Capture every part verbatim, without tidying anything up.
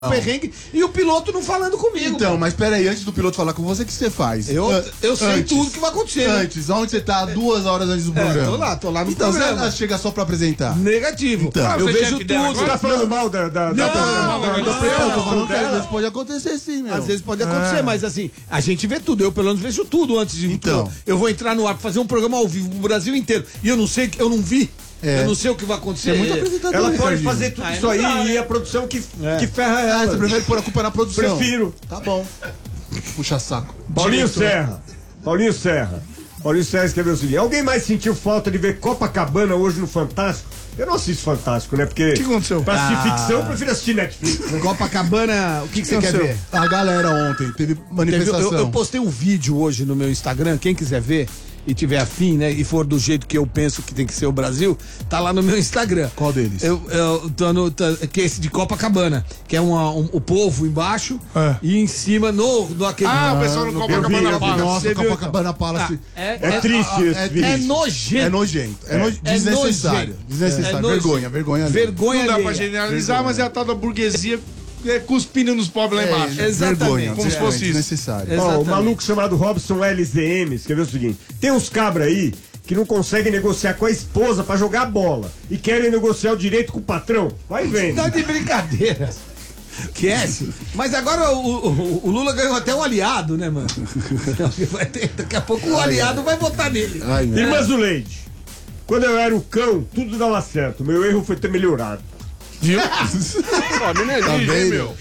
perrengue e o piloto não falando comigo. Então, mas peraí, antes do piloto falar com você, o que você faz? Eu, eu sei antes, tudo que vai acontecer. Antes, onde você tá duas horas antes do É, programa? tô lá, tô lá no então, programa. Você chega só pra apresentar. Negativo. Então. eu Ah, vejo você tudo. Você tá falando mal da... da, Não, da, não, da, não, da, não, da, Eu tô falando que dela. às vezes pode acontecer sim, meu. Às vezes pode acontecer, Ah. mas assim, a gente vê tudo. Eu, pelo menos, vejo tudo antes de. Então. Eu vou entrar no ar pra fazer um programa ao vivo pro Brasil inteiro. E eu não sei, eu não vi. É. Eu não sei o que vai acontecer. Você é muito apresentador, Ela pode Ricardinho. fazer tudo Ah, isso não aí dá, e a produção que, É. que ferra Ah, ela. você prefere pôr a culpa na produção? Prefiro. Tá bom. Puxa saco. Paulinho Diretor. Serra. Paulinho Serra. Paulinho Serra escreveu o seguinte: alguém mais sentiu falta de ver Copacabana hoje no Fantástico? Eu não assisto Fantástico, né? Porque. O que aconteceu? Pra assistir Ah. ficção, eu prefiro assistir Netflix. Copacabana, o que, que você quer aconteceu? ver? A galera ontem teve Teve- manifestação. eu, eu postei um vídeo hoje no meu Instagram, quem quiser ver e tiver afim, né, e for do jeito que eu penso que tem que ser o Brasil, tá lá no meu Instagram. Qual deles? Eu, eu tô no, tá- que é esse de Copacabana, que é uma, um- o povo embaixo É. e em cima no, no aquele... Ah, o pessoal no eu Copacabana vi, eu vi. Palace. Nossa, Você viu, Copacabana Palace. é, É triste esse é- vídeo. é nojento. É nojento. É, no- É desnecessário. nojento. Desnecessário. É nojento. vergonha, vergonha. ali. Vergonha Não dá pra alheia. generalizar, mas é a tal da burguesia é, cuspindo nos pobres lá embaixo. É, Exatamente. vergonha, Como se vergonha, fosse isso. desnecessário. É. Ó, o Exatamente. maluco chamado Robson L Z M escreveu o seguinte: tem uns cabra aí que não conseguem negociar com a esposa pra jogar bola e querem negociar o direito com o patrão. Vai vendo. Tá de brincadeira. Que é esse? Mas agora o, o- o Lula ganhou até um aliado, né, mano? Vai ter- daqui a pouco o aliado vai votar nele. Ai, meu. Irmã Zuleide, quando eu era o cão, tudo dava certo. Meu erro foi ter melhorado. Viu? Ó, não é Tá exige, hein, vendo? meu?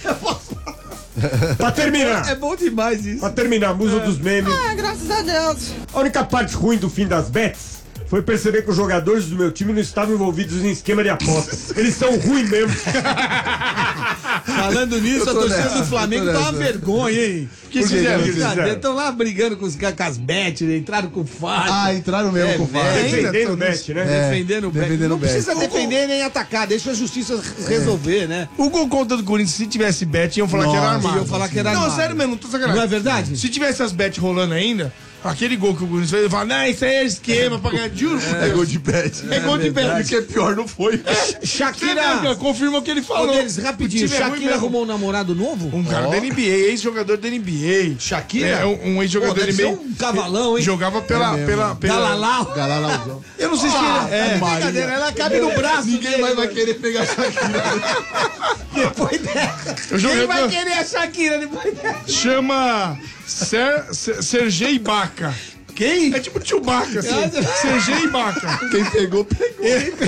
Pra terminar, É bom demais isso. pra terminar, musa dos memes. Ah, graças a Deus. A única parte ruim do fim das bets foi perceber que os jogadores do meu time não estavam envolvidos em esquema de apostas. Eles são ruins mesmo. Falando nisso, a Eu tô torcida nessa, do Flamengo eu tô tá uma nessa. vergonha, hein? O que eles fizeram? O que eles fizeram? Estão lá brigando com os com as bet, né? Entraram com o Fábio. Ah, entraram mesmo É, com o velho. VAR. Defendendo o bet, né? É, defendendo o bet. defendendo Não o bet. precisa defender nem atacar, deixa a justiça resolver, né? O gol contra do Corinthians, se tivesse bet, iam falar que era Nossa, armado. iam falar que era Não, armado. sério mesmo, não tô sacanagem. Não é verdade? Se tivesse as bets rolando ainda, aquele gol que o Corinthians fez, ele fala, não, isso aí é esquema pra ganhar. Juro por É Deus. gol de bet. É gol de bet. O que é pior não foi. Shakira. Confirma o que ele Ô, falou. Denis, rapidinho, O time é ruim Shakira mesmo. arrumou um namorado novo? Um cara da N B A, ex-jogador da N B A. Shakira? É, um, um ex-jogador Pô, da deve N B A. ser um cavalão, hein? Jogava pela. É pela, mesmo. pela... Galalau. Galalauzão. Eu não sei se Ah, ele. É, é brincadeira, ela cabe no braço Ninguém dele, mais vai mano. querer pegar Shakira. Depois dessa. Eu joguei Quem vai com- querer a Shakira depois dessa? chama Ser, Ser, Sergei Baca. Quem? É tipo Chewbacca, assim. Sergei Baca. Quem pegou, pegou.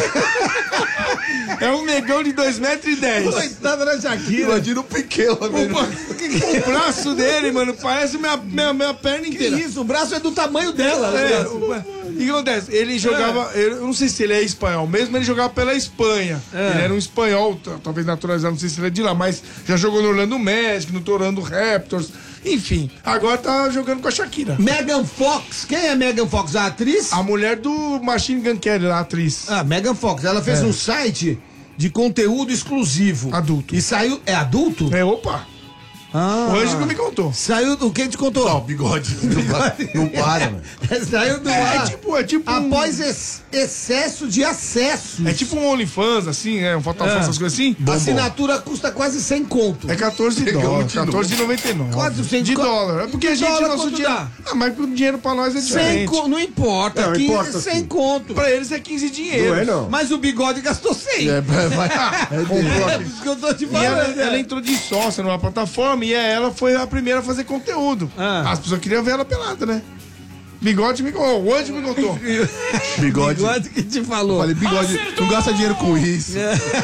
É um negão de dois metros e dez. Coitada da Shakira. Imagina o Piquet lá O, mesmo. ba- o braço dele, mano, parece minha, minha, minha perna Que inteira. isso? O braço é do tamanho dela. o É, braço. o, e o que acontece? Ele jogava, eu não sei se ele é espanhol mesmo, ele jogava pela Espanha. É. Ele era um espanhol, t- talvez naturalizado, não sei se ele é de lá, mas já jogou no Orlando Magic, no Toronto Raptors, enfim. Agora tá jogando com a Shakira. Megan Fox. Quem é Megan Fox? A atriz? A mulher do Machine Gun Kelly, a atriz. Ah, Megan Fox. Ela fez É. um site de conteúdo exclusivo. Adulto. E saiu... É adulto? É, opa. Ah. O Anjo que me contou. Saiu do... Quem te contou? Ó, bigode. Não para, não para, mano. Saiu do É, é ar. tipo, é tipo. um- Após ex- excesso de acessos. É tipo um OnlyFans, assim, é, um Fatal É. essas coisas assim. A assinatura custa quase cem conto. É quatorze dólares, quatorze e noventa e nove. Quase cem de co- dólar. É porque a gente, dólar nosso quanto dinheiro. dá? Ah, mas o dinheiro pra nós é cem diferente. conto. Não importa. Não, quinze, importa, cem sim. conto. Pra eles é quinze dinheiro. Não é, não. Mas o bigode gastou cem. É, vai, vai. É dele. É isso que eu tô te E ela, falando. ela é. entrou de sócia numa plataforma e ela foi a primeira a fazer conteúdo. Ah. As pessoas queriam ver ela pelada, né? Bigode me contou, o Anjo me contou. Bigode. Bigode que te falou. Falei, bigode, não gasta dinheiro com isso.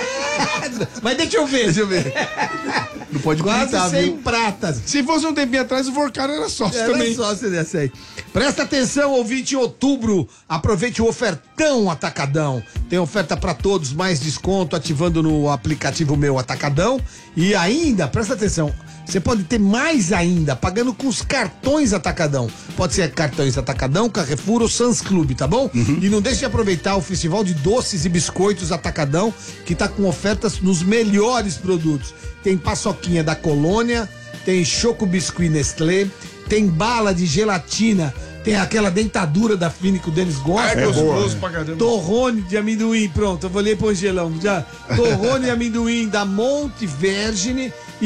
Mas deixa eu ver. Deixa eu ver. Não pode Quase pintar, cem viu? pratas. Se fosse um tempinho atrás, o Vorcaro era sócio Era também. sócio dessa aí. Presta atenção, ouvinte, em outubro. Aproveite o ofertão Atacadão. Tem oferta pra todos, mais desconto ativando no aplicativo Meu Atacadão. E ainda, presta atenção, você pode ter mais ainda, pagando com os cartões Atacadão. Pode ser cartões Atacadão, Carrefour ou Sans Clube, tá bom? E não deixe de aproveitar o Festival de Doces e Biscoitos Atacadão, que tá com ofertas nos melhores produtos. Tem paçoquinha da Colônia, tem Choco Biscuit Nestlé, tem bala de gelatina, tem aquela dentadura da Fini que o Denis Ah, gosta. é gostoso boa, pra caramba. Torrone de amendoim, pronto, eu vou ler pro Angelão já. Torrone de amendoim da Monte Vergine